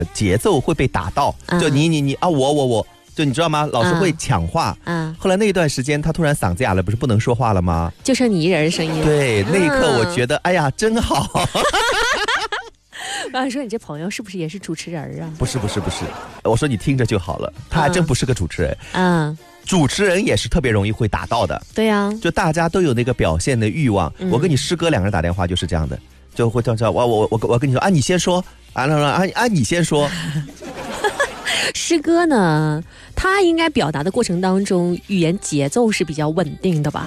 节奏会被打到，就你啊我。就你知道吗？老师会抢话。后来那一段时间，他突然嗓子哑了，不是不能说话了吗？ 就剩你一人的声音。 对，那一刻我觉得，哎呀，真好。 我想说，你这朋友是不是也是主持人啊？ 不是，我说你听着就好了，他还真不是个主持人。主持人也是特别容易会打到的。 对呀， 就大家都有那个表现的欲望。我跟你师哥两个人打电话就是这样的，就会这样我跟你说啊，你先说啊，你先说。 师哥呢，他应该表达的过程当中，语言节奏是比较稳定的吧？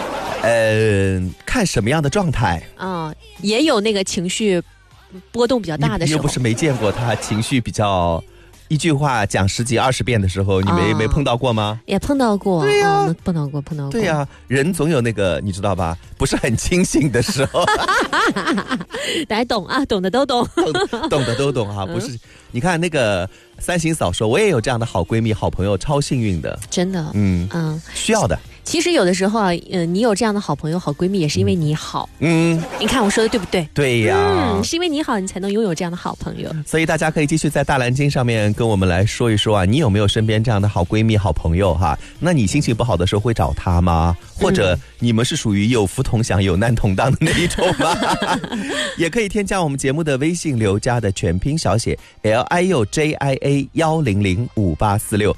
看什么样的状态也有那个情绪波动比较大的时候。 你又不是没见过他情绪比较一句话讲10几20遍的时候，你没碰到过吗？ 也碰到过。 对呀， 碰到过。 对呀，人总有那个你知道吧，不是很清醒的时候。 大家懂啊，懂的都懂， 懂的都懂啊，不是？你看那个三行嫂说，我也有这样的好闺蜜、好朋友，超幸运的， 真的。 需要的。 其实有的时候啊，你有这样的好朋友、好闺蜜，也是因为你好。你看我说的对不对？ 对呀。 是因为你好，你才能拥有这样的好朋友。 所以大家可以继续在大蓝鲸上面跟我们来说一说啊，你有没有身边这样的好闺蜜、好朋友哈？那你心情不好的时候会找她吗？或者你们是属于有福同享、有难同当的那一种吗？也可以添加我们节目的微信刘佳的全拼小写 LIUJIA1005846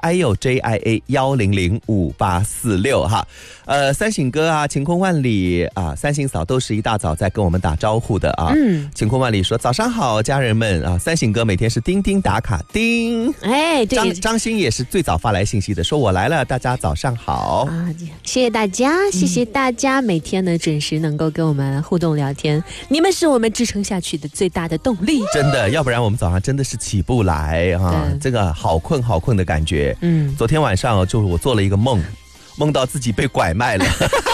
LIUJIA1005846哈。三省哥啊，晴空万里啊，三省嫂都是一大早在跟我们打招呼的啊。晴空万里说早上好，家人们啊。三省哥每天是叮叮打卡叮。哎，对，张欣也是最早发来信息的，说我来了，大家早上好啊。 谢谢大家，谢谢大家每天呢准时能够跟我们互动聊天，你们是我们支撑下去的最大的动力。 真的，要不然我们早上真的是起不来啊，这个好困的感觉。昨天晚上就是我做了一个梦到自己被拐卖了。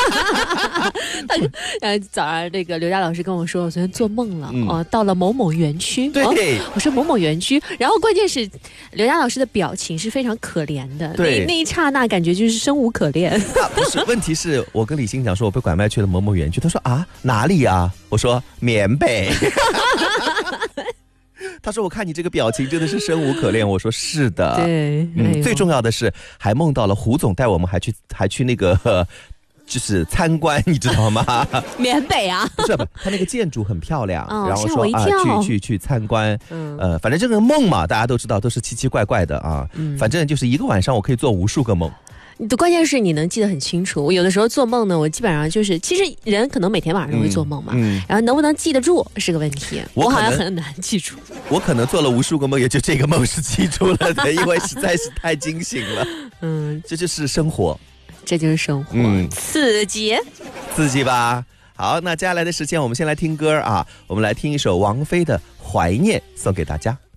早上那个刘佳老师跟我说，我昨天做梦了，到了某某园区。 对， 我说某某园区，然后关键是刘佳老师的表情是非常可怜的，那一刹那感觉就是生无可恋。 不是，问题是我跟李欣讲说我被拐卖去了某某园区，他说啊哪里啊？我说缅北。他说我看你这个表情真的是生无可恋。我说是的。 对， 最重要的是还梦到了胡总带我们还去那个就是参观，你知道吗？ 缅北啊？ 不是，他那个建筑很漂亮，然后说去参观。反正这个梦嘛，大家都知道都是奇奇怪怪的啊。反正就是一个晚上我可以做无数个梦。 关键是你能记得很清楚。我有的时候做梦呢，我基本上就是，其实人可能每天晚上都会做梦嘛，然后能不能记得住是个问题。我好像很难记住。我可能做了无数个梦，也就这个梦是记住了的，因为实在是太惊醒了。这就是生活， 这就是生活，刺激吧。好，那接下来的时间我们先来听歌啊，我们来听一首王菲的《怀念》，送给大家。